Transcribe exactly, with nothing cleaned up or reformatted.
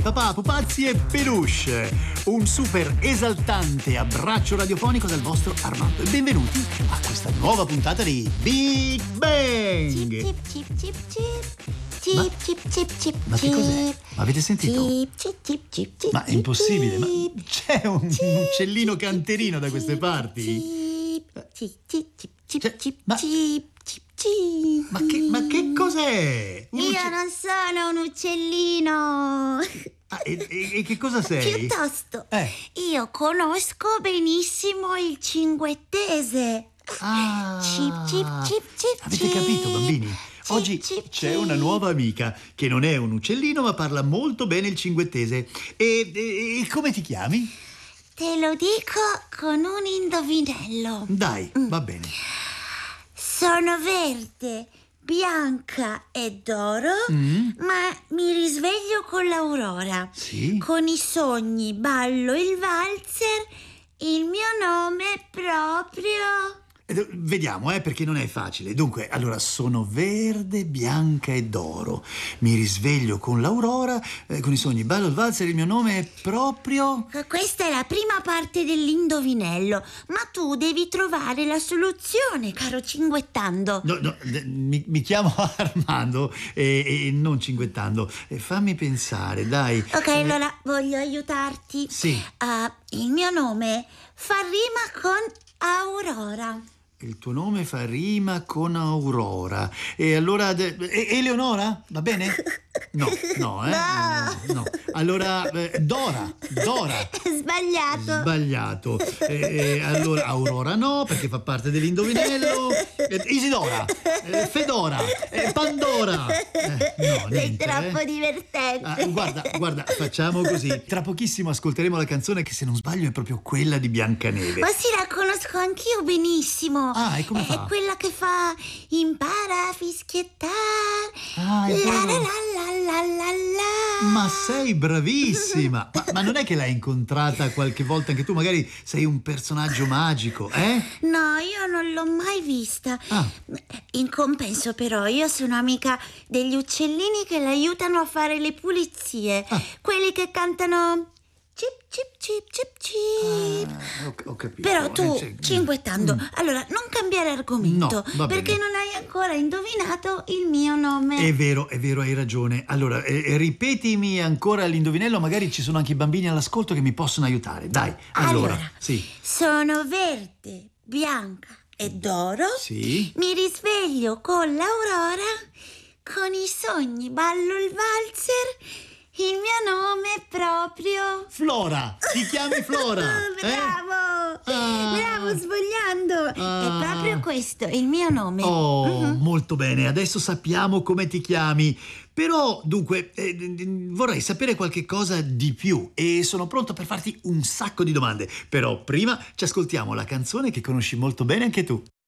papà, pupazzi e peluche. Un super esaltante abbraccio radiofonico dal vostro Armando. E benvenuti a questa nuova puntata di Big Bang. Cip, cip, cip, cip. Ma- Cip, cip, cip, cip, Ma che cos'è? cip. Ma avete sentito? Cip, cip, cip, cip, cip, Ma è cip, impossibile, ma cip. c'è un Cip, uccellino cip, canterino da cip, queste cip, parti? Cip, cip, cip, cip, cip, Cioè, cip, ma- cip, cip, cip. Ma che, ma che cos'è? Un Io ucce- non sono un uccellino. Ah, e, e- e che cosa sei? Piuttosto, Eh. io conosco benissimo il cinguettese. Ah. Cip, cip, cip, cip, Avete cip. capito, bambini? Cip, Oggi cip, c'è cip. una nuova amica che non è un uccellino ma parla molto bene il cinguettese. E, e- e come ti chiami? Te lo dico con un indovinello. Dai, Mm. va bene. Sono verde, bianca e d'oro, Mm? ma mi risveglio con l'aurora. Sì? Con i sogni ballo il valzer, il mio nome è proprio... Eh, Vediamo, eh, perché non è facile. Dunque, allora, sono verde, bianca e d'oro. Mi risveglio con l'aurora, eh, con i sogni ballo il valzer, il mio nome è proprio... Questa è la prima parte dell'indovinello, ma tu devi trovare la soluzione, caro cinguettando. No, no, d- mi, mi chiamo Armando e, e non cinguettando. Eh, fammi pensare, dai. Ok, Eh, allora voglio aiutarti. Sì. Ah, il mio nome fa rima con Aurora. Il tuo nome fa rima con Aurora. E allora... de- e- Eleonora? Va bene? No, no, eh? No. No. Allora, eh, Dora. Dora. Sbagliato. Sbagliato. Eh, eh, allora, Aurora no, perché fa parte dell'indovinello. Eh, Isidora. Eh, Fedora. Eh, Pandora. Eh, no, Sei niente, troppo eh. divertente. Ah, guarda, guarda, facciamo così. Tra pochissimo ascolteremo la canzone che, se non sbaglio, è proprio quella di Biancaneve. Ma sì, la conosco anch'io benissimo. Ah, e come È fa? quella che fa impara a fischiettare. Ah, è La la proprio- la la la la la. Ma sei bravissima! Ma, ma non è che l'hai incontrata qualche volta anche tu? Magari sei un personaggio magico, eh? No, io non l'ho mai vista. Ah. In compenso, però, io sono amica degli uccellini che l'aiutano a fare le pulizie. Ah. Quelli che cantano cip cip cip cip cip. Ah, ho, ho capito. Però tu, Eh, cioè, cinguettando, mm. allora non cambiare argomento, No, va perché bene. non hai ancora indovinato il mio nome. È vero, è vero, hai ragione. Allora, eh, ripetimi ancora l'indovinello, magari ci sono anche i bambini all'ascolto che mi possono aiutare. Dai, allora. Allora, Sì. sono verde, bianca e d'oro. Sì. Mi risveglio con l'aurora, con i sogni ballo il valzer. Il mio nome è proprio... Flora! Ti chiami Flora! eh? Bravo! Ah. Bravo, svogliando! Ah. È proprio questo, il mio nome. Oh, Mhm. molto bene, adesso sappiamo come ti chiami. Però, dunque, eh, d- d- vorrei sapere qualche cosa di più e sono pronto per farti un sacco di domande. Però prima ci ascoltiamo la canzone che conosci molto bene anche tu.